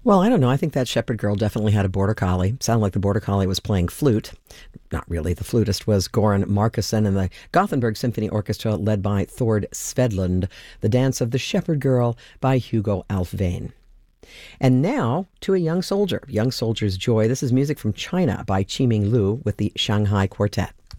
Well, I don't know. I think that shepherd girl definitely had a border collie. Sounded like the border collie was playing flute. Not really. The flutist was Goran Markussen, and the Gothenburg Symphony Orchestra, led by Thord Svedlund. The Dance of the Shepherd Girl by Hugo Alfvén. And now to a young soldier, Young Soldier's Joy. This is music from China by Qiming Lu with the Shanghai Quartet.